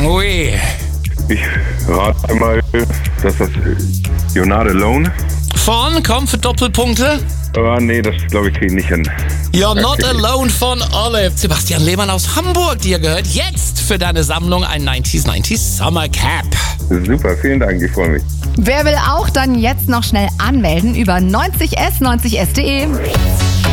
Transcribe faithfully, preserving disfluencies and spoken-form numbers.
Ui. Ich rate mal, dass das You're Not Alone. Von, komm für Doppelpunkte. Aber nee, das glaube ich kriege ich nicht hin. You're Not Okay. Alone von Olive. Sebastian Lehmann aus Hamburg, dir gehört jetzt für deine Sammlung ein neunzig neunzig Summer Cap. Super, vielen Dank, ich freue mich. Wer will auch, dann jetzt noch schnell anmelden über neunzig s neunzig s punkt de.